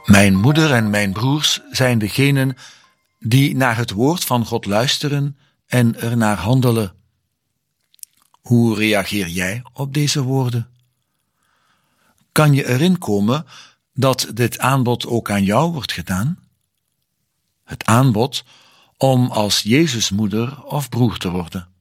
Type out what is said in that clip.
Mijn moeder en mijn broers zijn degenen die naar het woord van God luisteren en ernaar handelen. Hoe reageer jij op deze woorden? Kan je erin komen dat dit aanbod ook aan jou wordt gedaan? Het aanbod om als Jezus moeder of broer te worden.